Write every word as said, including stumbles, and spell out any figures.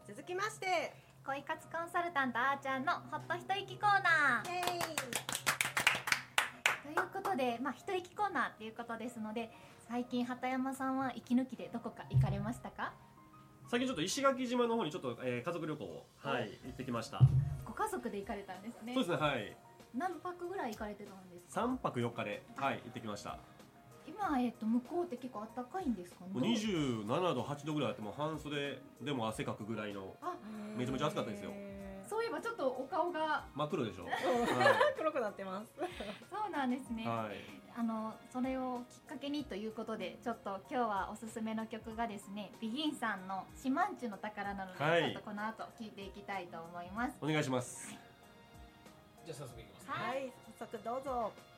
続きまして恋活コンサルタントあーちゃんのほっと一息コーナーイエーイということで、まあ、一息コーナーっていうことですので、最近畑山さんは息抜きでどこか行かれましたか？ 最近ちょっと石垣島の方にちょっと、えー、家族旅行を、はい、行ってきました。 ご家族で行かれたんですね。 そうですね、はい。 何泊ぐらい行かれてたんですか？ さんぱくよっかで、はい、行ってきました。 今、えー、と向こうって結構暖かいんですかね？ もうにじゅうななどはちどぐらいあって、もう半袖でも汗かくぐらいの、 あ、 めちゃめちゃ暑かったですよ。 そういえばちょっとお顔が真っ黒でしょ。はい、 黒くなってますそうなんですね、 はい、 あのそれをきっかけにということで、ちょっと今日はおすすめの曲がですね、ビギンさんのシマンチュの宝なので、 はい、 ちょっとこの後聴いていきたいと思います。 お願いします。 じゃあ早速いきます。 はい、早速どうぞ。